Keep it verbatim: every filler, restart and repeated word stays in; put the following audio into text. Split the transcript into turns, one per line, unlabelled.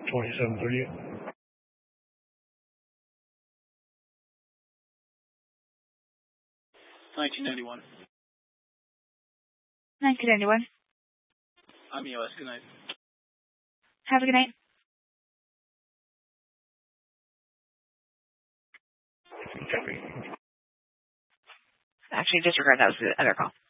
twenty-seven thirty-eight.
nineteen ninety-one.
nineteen ninety-one.
I'm E O S. Good night.
Have a good night. Actually, disregard. That was the other call.